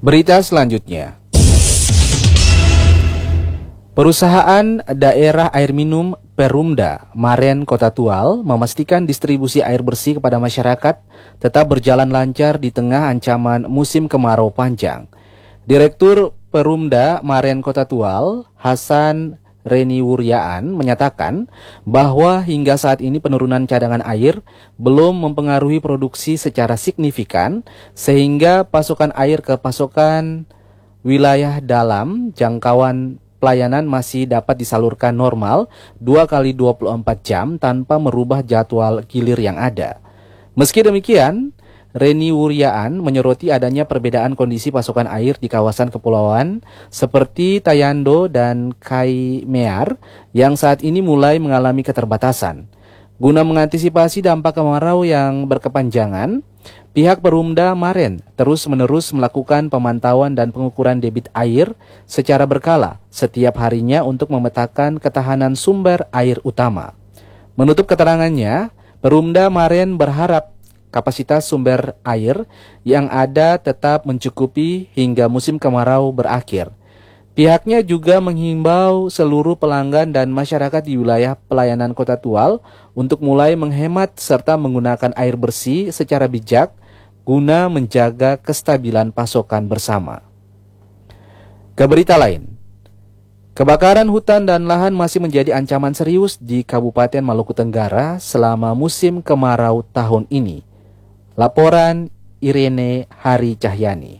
Berita selanjutnya. Perusahaan Daerah Air Minum Perumda Maren Kota Tual memastikan distribusi air bersih kepada masyarakat tetap berjalan lancar di tengah ancaman musim kemarau panjang. Direktur Perumda Maren Kota Tual, Hasan Reni Wuryaan, menyatakan bahwa hingga saat ini penurunan cadangan air belum mempengaruhi produksi secara signifikan sehingga pasokan air ke pasokan wilayah dalam jangkauan pelayanan masih dapat disalurkan normal 2 kali 24 jam tanpa merubah jadwal gilir yang ada. Meski demikian, Reni Wuryaan menyoroti adanya perbedaan kondisi pasokan air di kawasan kepulauan seperti Tayando dan Kaimear yang saat ini mulai mengalami keterbatasan. Guna mengantisipasi dampak kemarau yang berkepanjangan, pihak Perumda Maren terus-menerus melakukan pemantauan dan pengukuran debit air secara berkala setiap harinya untuk memetakan ketahanan sumber air utama. Menutup keterangannya, Perumda Maren berharap kapasitas sumber air yang ada tetap mencukupi hingga musim kemarau berakhir. Pihaknya juga menghimbau seluruh pelanggan dan masyarakat di wilayah pelayanan Kota Tual untuk mulai menghemat serta menggunakan air bersih secara bijak guna menjaga kestabilan pasokan bersama. Ke berita lain. Kebakaran hutan dan lahan masih menjadi ancaman serius di Kabupaten Maluku Tenggara selama musim kemarau tahun ini. Laporan Irene Hari Cahyani.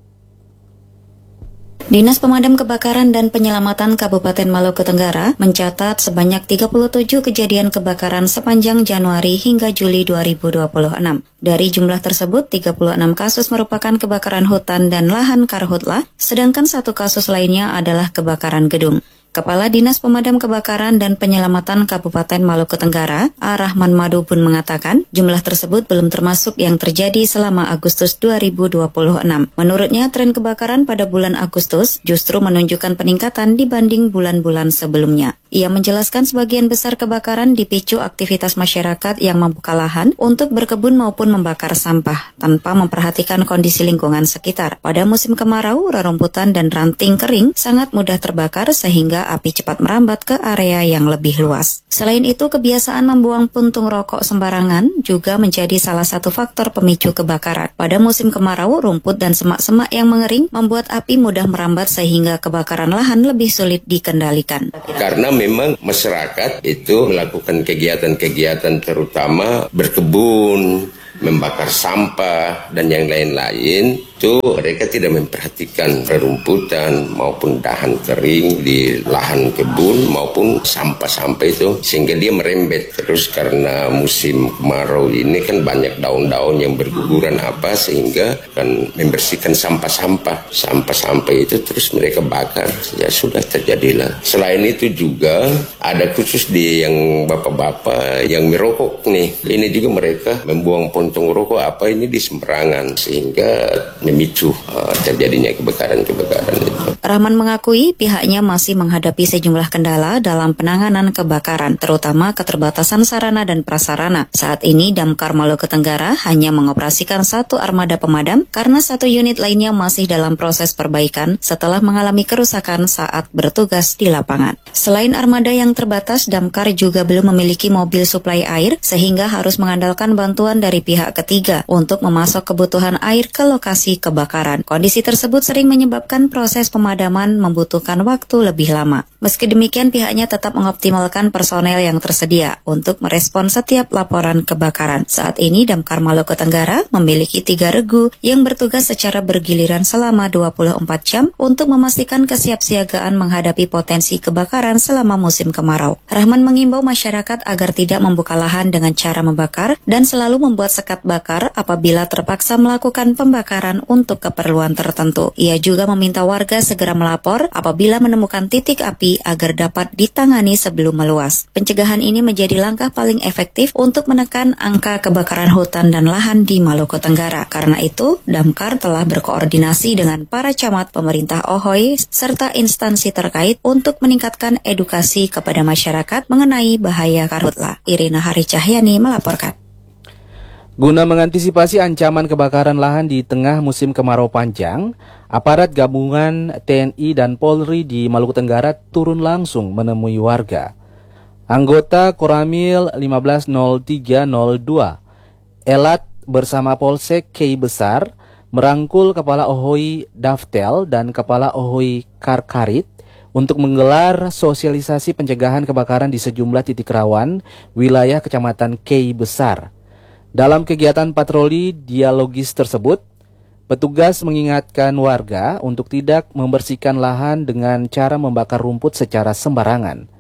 Dinas Pemadam Kebakaran dan Penyelamatan Kabupaten Maluku Tenggara mencatat sebanyak 37 kejadian kebakaran sepanjang Januari hingga Juli 2026. Dari jumlah tersebut, 36 kasus merupakan kebakaran hutan dan lahan karhutla, sedangkan 1 kasus lainnya adalah kebakaran gedung. Kepala Dinas Pemadam Kebakaran dan Penyelamatan Kabupaten Maluku Tenggara, A. Rahman Madu pun mengatakan, jumlah tersebut belum termasuk yang terjadi selama Agustus 2026. Menurutnya, tren kebakaran pada bulan Agustus justru menunjukkan peningkatan dibanding bulan-bulan sebelumnya. Ia menjelaskan sebagian besar kebakaran dipicu aktivitas masyarakat yang membuka lahan untuk berkebun maupun membakar sampah, tanpa memperhatikan kondisi lingkungan sekitar. Pada musim kemarau, rerumputan dan ranting kering sangat mudah terbakar sehingga api cepat merambat ke area yang lebih luas. Selain itu, kebiasaan membuang puntung rokok sembarangan juga menjadi salah satu faktor pemicu kebakaran. Pada musim kemarau, rumput dan semak-semak yang mengering membuat api mudah merambat sehingga kebakaran lahan lebih sulit dikendalikan. Karena memang masyarakat itu melakukan kegiatan-kegiatan terutama berkebun, membakar sampah, dan yang lain-lain, itu mereka tidak memperhatikan rerumputan maupun dahan kering di lahan kebun maupun sampah-sampah itu, sehingga dia merembet terus. Karena musim kemarau ini kan banyak daun-daun yang berguguran sehingga kan membersihkan sampah-sampah itu terus mereka bakar, ya sudah terjadilah. Selain itu juga ada khusus di yang bapak-bapak yang merokok nih, ini juga mereka membuang puntung rokok ini di sembarangan sehingga memicu terjadinya kebakaran-kebakaran itu. Rahman mengakui pihaknya masih menghadapi sejumlah kendala dalam penanganan kebakaran, terutama keterbatasan sarana dan prasarana. Saat ini Damkar Maluku Tenggara hanya mengoperasikan 1 armada pemadam karena 1 unit lainnya masih dalam proses perbaikan setelah mengalami kerusakan saat bertugas di lapangan. Selain armada yang terbatas, Damkar juga belum memiliki mobil suplai air sehingga harus mengandalkan bantuan dari pihak ketiga untuk memasok kebutuhan air ke lokasi kebakaran. Kondisi tersebut sering menyebabkan proses pemadaman membutuhkan waktu lebih lama. Meski demikian, pihaknya tetap mengoptimalkan personel yang tersedia untuk merespon setiap laporan kebakaran. Saat ini Damkar Maluku Tenggara memiliki 3 regu yang bertugas secara bergiliran selama 24 jam untuk memastikan kesiapsiagaan menghadapi potensi kebakaran selama musim kemarau. Rahman mengimbau masyarakat agar tidak membuka lahan dengan cara membakar dan selalu membuat sekat bakar apabila terpaksa melakukan pembakaran untuk keperluan tertentu. Ia juga meminta warga segera melapor apabila menemukan titik api agar dapat ditangani sebelum meluas. Pencegahan ini menjadi langkah paling efektif untuk menekan angka kebakaran hutan dan lahan di Maluku Tenggara. Karena itu, Damkar telah berkoordinasi dengan para camat, pemerintah Ohoy, serta instansi terkait untuk meningkatkan edukasi kepada masyarakat mengenai bahaya karhutla. Irina Hari Cahyani melaporkan. Guna mengantisipasi ancaman kebakaran lahan di tengah musim kemarau panjang, aparat gabungan TNI dan Polri di Maluku Tenggara turun langsung menemui warga. Anggota Koramil 150302, Elat bersama Polsek Kei Besar, merangkul Kepala Ohoi Daftel dan Kepala Ohoi Karkarit untuk menggelar sosialisasi pencegahan kebakaran di sejumlah titik rawan wilayah Kecamatan Kei Besar. Dalam kegiatan patroli dialogis tersebut, petugas mengingatkan warga untuk tidak membersihkan lahan dengan cara membakar rumput secara sembarangan.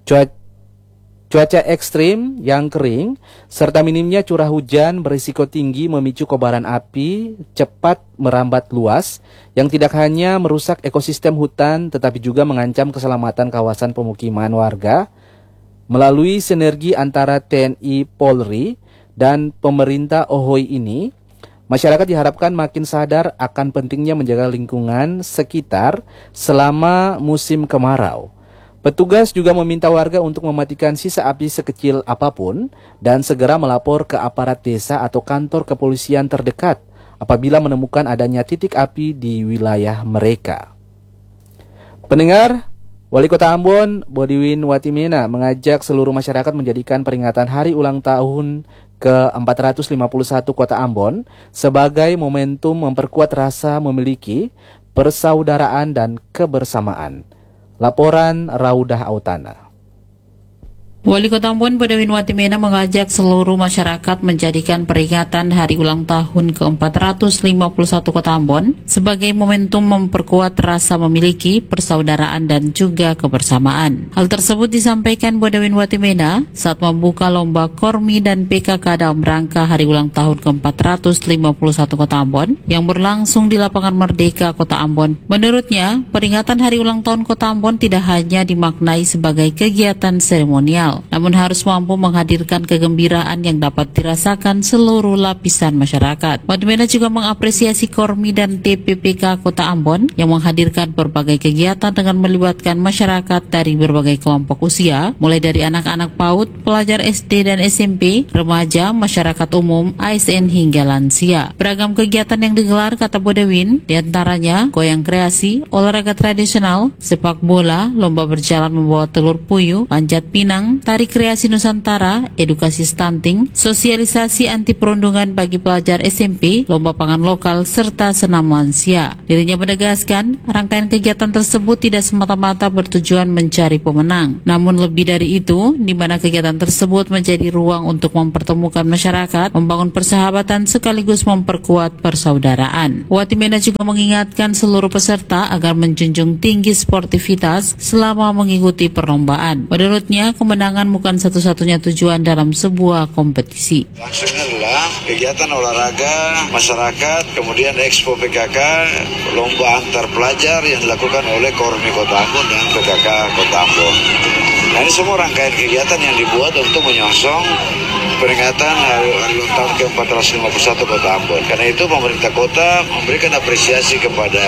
Cuaca ekstrim yang kering serta minimnya curah hujan berisiko tinggi memicu kobaran api cepat merambat luas yang tidak hanya merusak ekosistem hutan tetapi juga mengancam keselamatan kawasan pemukiman warga. Melalui sinergi antara TNI, Polri, dan pemerintah Ohoi ini, masyarakat diharapkan makin sadar akan pentingnya menjaga lingkungan sekitar selama musim kemarau. Petugas juga meminta warga untuk mematikan sisa api sekecil apapun dan segera melapor ke aparat desa atau kantor kepolisian terdekat apabila menemukan adanya titik api di wilayah mereka. Pendengar, Wali Kota Ambon, Bodiwin Watimena mengajak seluruh masyarakat menjadikan peringatan hari ulang tahun ke-451 Kota Ambon sebagai momentum memperkuat rasa memiliki, persaudaraan dan kebersamaan. Laporan Raudah Autana. Wali Kota Ambon Bodiwin Watimena mengajak seluruh masyarakat menjadikan peringatan hari ulang tahun ke-451 Kota Ambon sebagai momentum memperkuat rasa memiliki, persaudaraan dan juga kebersamaan. Hal tersebut disampaikan Bodiwin Watimena saat membuka lomba Kormi dan PKK dalam rangka hari ulang tahun ke-451 Kota Ambon yang berlangsung di Lapangan Merdeka Kota Ambon. Menurutnya, peringatan hari ulang tahun Kota Ambon tidak hanya dimaknai sebagai kegiatan seremonial, namun harus mampu menghadirkan kegembiraan yang dapat dirasakan seluruh lapisan masyarakat. Watimena juga mengapresiasi Kormi dan TPPK Kota Ambon yang menghadirkan berbagai kegiatan dengan melibatkan masyarakat dari berbagai kelompok usia, mulai dari anak-anak PAUD, pelajar SD dan SMP, remaja, masyarakat umum, ASN hingga lansia. Beragam kegiatan yang digelar, kata Bodiwin, diantaranya goyang kreasi, olahraga tradisional, sepak bola, lomba berjalan membawa telur puyuh, panjat pinang, tarik kreasi Nusantara, edukasi stunting, sosialisasi anti perundungan bagi pelajar SMP, lomba pangan lokal, serta senam lansia. Dirinya menegaskan, rangkaian kegiatan tersebut tidak semata-mata bertujuan mencari pemenang, namun lebih dari itu, di mana kegiatan tersebut menjadi ruang untuk mempertemukan masyarakat, membangun persahabatan sekaligus memperkuat persaudaraan. Watimena juga mengingatkan seluruh peserta agar menjunjung tinggi sportivitas selama mengikuti perlombaan. Menurutnya, kemenangan bukan satu-satunya tujuan dalam sebuah kompetisi. Langsungnya adalah kegiatan olahraga masyarakat, kemudian Expo PKK, lomba antar pelajar yang dilakukan oleh Kormi Kota Ambon dan PKK Kota Ambon. Nah, ini semua rangkaian kegiatan yang dibuat untuk menyongsong peringatan hari ulang tahun ke-451 Kota Ambon. Karena itu pemerintah kota memberikan apresiasi kepada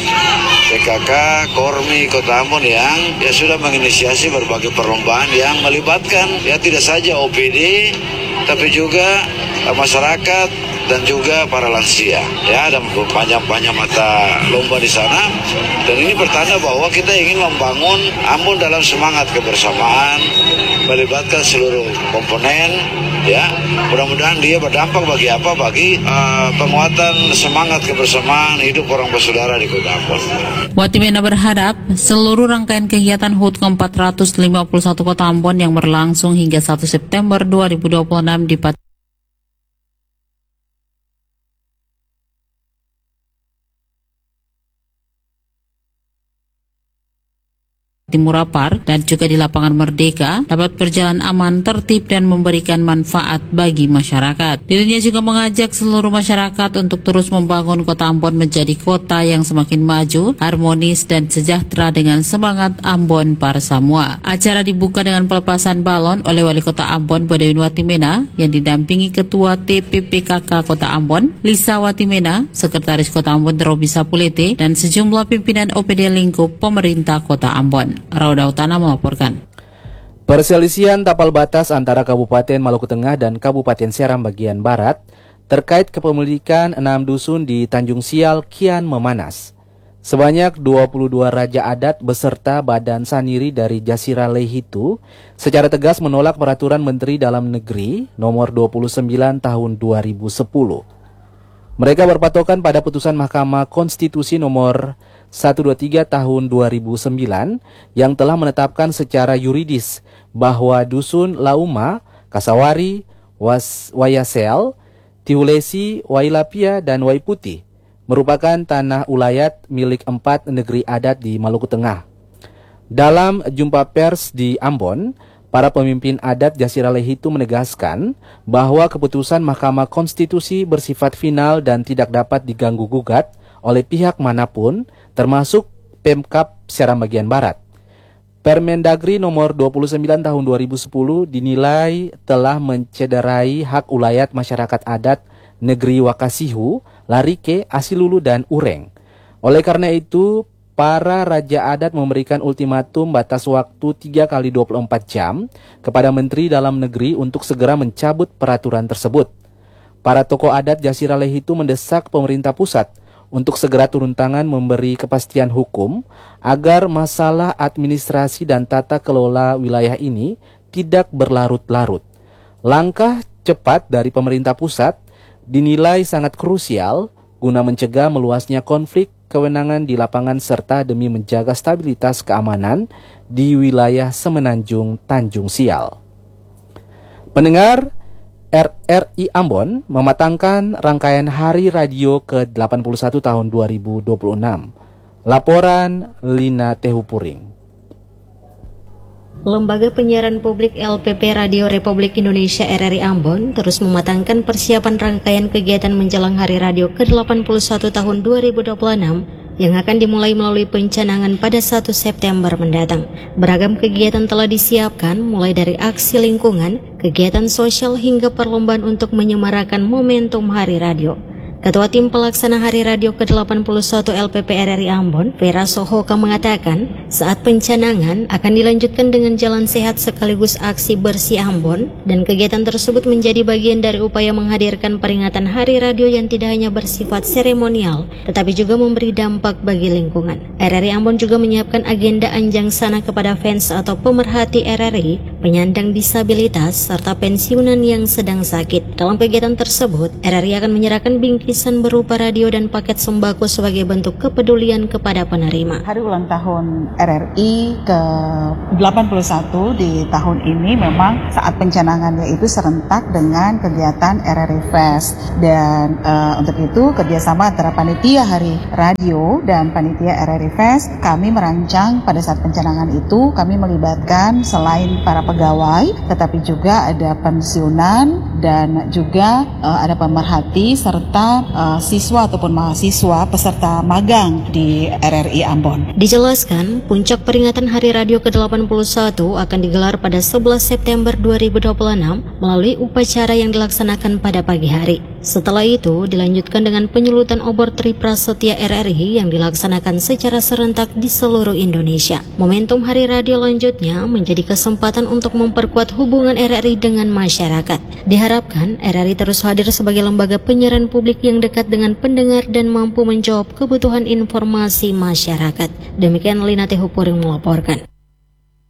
PKK Kormi Kota Ambon yang sudah menginisiasi berbagai perlombaan yang melibatkan tidak saja OPD tapi juga masyarakat dan juga para lansia. Ada panjang-panjang mata lomba di sana, dan ini pertanda bahwa kita ingin membangun Ambon dalam semangat kebersamaan, melibatkan seluruh komponen. Mudah-mudahan dia berdampak bagi penguatan semangat kebersamaan hidup orang bersaudara di Kota Ambon. Watimena berharap seluruh rangkaian kegiatan HUT ke-451 Kota Ambon yang berlangsung hingga 1 September 2026 di Timurapar dan juga di Lapangan Merdeka dapat berjalan aman, tertib dan memberikan manfaat bagi masyarakat. Dirinya juga mengajak seluruh masyarakat untuk terus membangun Kota Ambon menjadi kota yang semakin maju, harmonis dan sejahtera dengan semangat Ambon Parsamua. Acara dibuka dengan pelepasan balon oleh Wali Kota Ambon Bodiwin Watimena yang didampingi Ketua TPPKK Kota Ambon Lisa Watimena, Sekretaris Kota Ambon Robi Sapulete dan sejumlah pimpinan OPD lingkup pemerintah Kota Ambon. Raudah Autana melaporkan. Perselisihan tapal batas antara Kabupaten Maluku Tengah dan Kabupaten Seram bagian Barat terkait kepemilikan 6 dusun di Tanjung Sial kian memanas. Sebanyak 22 raja adat beserta badan saniri dari Jasira Lehitu secara tegas menolak peraturan Menteri Dalam Negeri nomor 29 tahun 2010. Mereka berpatokan pada putusan Mahkamah Konstitusi nomor 123 tahun 2009 yang telah menetapkan secara yuridis bahwa dusun Lauma, Kasawari, Wayasel, Tihulesi, Wailapia, dan Waiputi merupakan tanah ulayat milik 4 negeri adat di Maluku Tengah. Dalam jumpa pers di Ambon, para pemimpin adat Jasira Lehitu menegaskan bahwa keputusan Mahkamah Konstitusi bersifat final dan tidak dapat diganggu-gugat oleh pihak manapun, termasuk Pemkab Seram Bagian Barat. Permendagri nomor 29 tahun 2010 dinilai telah mencederai hak ulayat masyarakat adat negeri Wakasihu, Larike, Asilulu, dan Ureng. Oleh karena itu, para raja adat memberikan ultimatum batas waktu 3 kali 24 jam kepada Menteri Dalam Negeri untuk segera mencabut peraturan tersebut. Para tokoh adat Jasira Lehitu mendesak pemerintah pusat untuk segera turun tangan memberi kepastian hukum agar masalah administrasi dan tata kelola wilayah ini tidak berlarut-larut. Langkah cepat dari pemerintah pusat dinilai sangat krusial guna mencegah meluasnya konflik kewenangan di lapangan serta demi menjaga stabilitas keamanan di wilayah Semenanjung Tanjung Sial. Pendengar, RRI Ambon mematangkan rangkaian Hari Radio ke-81 tahun 2026. Laporan Lina Tehupuring. Lembaga Penyiaran Publik LPP Radio Republik Indonesia RRI Ambon terus mematangkan persiapan rangkaian kegiatan menjelang Hari Radio ke-81 tahun 2026 yang akan dimulai melalui pencanangan pada 1 September mendatang. Beragam kegiatan telah disiapkan mulai dari aksi lingkungan, kegiatan sosial hingga perlombaan untuk menyemarakan momentum Hari Radio. Ketua Tim Pelaksana Hari Radio ke-81 LPP RRI Ambon, Vera Sohoka mengatakan, saat pencanangan akan dilanjutkan dengan jalan sehat sekaligus aksi bersih Ambon, dan kegiatan tersebut menjadi bagian dari upaya menghadirkan peringatan Hari Radio yang tidak hanya bersifat seremonial, tetapi juga memberi dampak bagi lingkungan. RRI Ambon juga menyiapkan agenda anjang sana kepada fans atau pemerhati RRI, penyandang disabilitas, serta pensiunan yang sedang sakit. Dalam kegiatan tersebut, RRI akan menyerahkan bingkisan berupa radio dan paket sembako sebagai bentuk kepedulian kepada penerima. Hari ulang tahun RRI ke-81 di tahun ini memang saat pencanangannya itu serentak dengan kegiatan RRI Fest, dan untuk itu kerjasama antara panitia Hari Radio dan panitia RRI Fest, kami merancang pada saat pencanangan itu kami melibatkan selain para pegawai tetapi juga ada pensiunan dan juga ada pemerhati serta siswa ataupun mahasiswa peserta magang di RRI Ambon. Dijelaskan, puncak peringatan Hari Radio ke-81 akan digelar pada 11 September 2026 melalui upacara yang dilaksanakan pada pagi hari. Setelah itu, dilanjutkan dengan penyulutan obor Triprasetya RRI yang dilaksanakan secara serentak di seluruh Indonesia. Momentum Hari Radio lanjutnya menjadi kesempatan untuk memperkuat hubungan RRI dengan masyarakat. Diharapkan RRI terus hadir sebagai lembaga penyiaran publik yang dekat dengan pendengar dan mampu menjawab kebutuhan informasi masyarakat. Demikian Lina Tehupuring melaporkan.